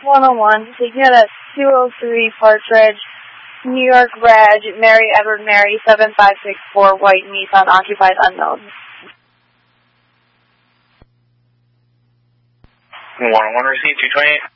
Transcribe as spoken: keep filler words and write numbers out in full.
one oh one, taking it at two oh three Partridge, New York Reg, Mary Edward Mary, seven five six four, white Nissan, occupied unknown. one oh one, receive two twenty-eight.